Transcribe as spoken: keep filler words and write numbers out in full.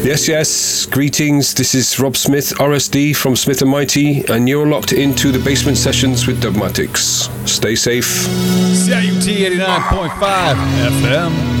Yes, yes. Greetings. This is Rob Smith, R S D from Smith and Mighty, and you're locked into the Basement Sessions with Dubmatics. Stay safe. C I U T eighty-nine point five F M.